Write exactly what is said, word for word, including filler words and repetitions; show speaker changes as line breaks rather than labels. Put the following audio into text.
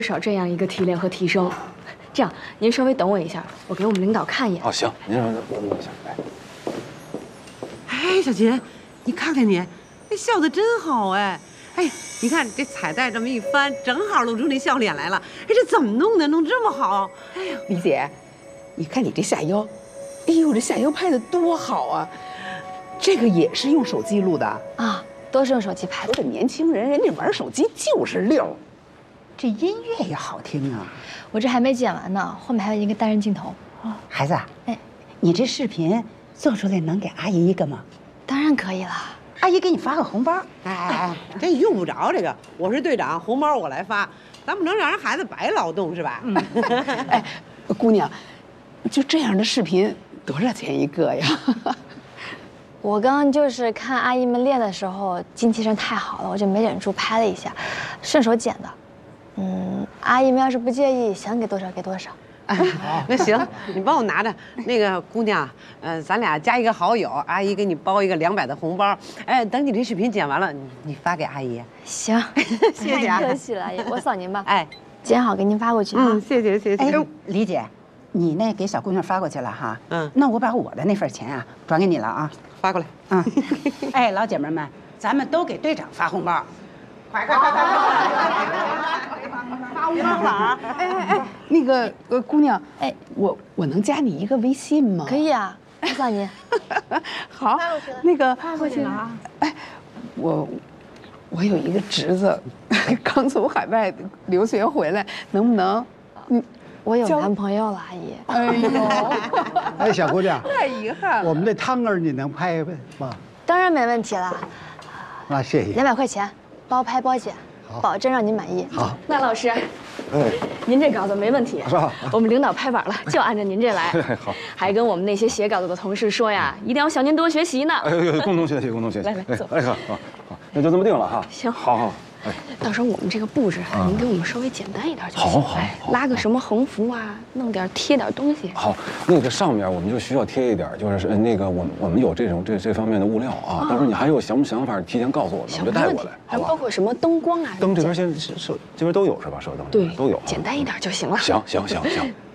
少这样一个提炼和提升。这样，您稍微等我一下，我给我们领导看一眼。
哦，行，您让我等一下。哎，
哎，小琴，你看看你，这笑得真好哎！哎，你看这彩带这么一翻，正好露出那笑脸来了。哎，这怎么弄的？弄这么好？哎呀，
李姐，你看你这下腰，哎呦，这下腰拍的多好啊！这个也是用手机录的
啊，都是用手机拍的。
这年轻人，人家玩手机就是溜。这音乐也好听啊！
我这还没剪完呢，后面还有一个单人镜头。
哦，孩子，
哎，
你这视频做出来能给阿姨一个吗？
当然可以了，
阿姨给你发个红包。
哎哎哎，这用不着这个，我是队长，红包我来发，咱不能让人孩子白劳动是吧？嗯。
哎，姑娘，就这样的视频多少钱一个呀？
我刚刚就是看阿姨们练的时候，精气神太好了，我就没忍住拍了一下，顺手剪的。嗯，阿姨们要是不介意，想给多少给多少。
好，那行，你帮我拿着。那个姑娘，呃，咱俩加一个好友，阿姨给你包一个两百的红包。哎，等你这视频剪完了，你你发给阿姨。
行，
谢谢啊，
太客气了，阿姨，我扫您吧。
哎，
剪好给您发过去啊。
嗯，谢谢谢谢。
哎，李姐，你那给小姑娘发过去了哈。
嗯，
那我把我的那份钱啊转给你了啊。
发过来。
嗯，哎，老姐妹们，咱们都给队长发红包，快快快快快！发红包了！
哎哎哎，那个呃，姑娘，哎，我我能加你一个微信吗？
可以啊，我扫您。
好，那个发过去了啊。哎，我我有一个侄子，刚从海外留学回来，能不能？嗯，
我有男朋友了，阿姨。
哎呦，
哎，小姑娘，
太遗憾了。
我们这汤儿你能拍吗？
当然没问题了。
那谢谢。
两百块钱，包拍包剪，保证让您满意。
好，
那老师，
哎，
您这稿子没问题，
是吧？
我们领导拍板了，就按照您这来。
好，
还跟我们那些写稿子的同事说呀，一定要向您多学习呢。
哎呦，共同学习，共同学习。
来来，走。
哎，好，好，好，那就这么定了哈。
行，
好好。哎，
到时候我们这个布置，您给我们稍微简单一点就行。
好好，
哎，拉个什么横幅啊，弄点贴点东西。
好，那个上面我们就需要贴一点，就是那个我们我们有这种这这方面的物料啊。到时候你还有什么想法，提前告诉我们，我们就带过来。
还包括什么灯光啊？
灯这边现在设这边都有是吧？设灯
对，
都有，
简单一点就行了。
行行行行。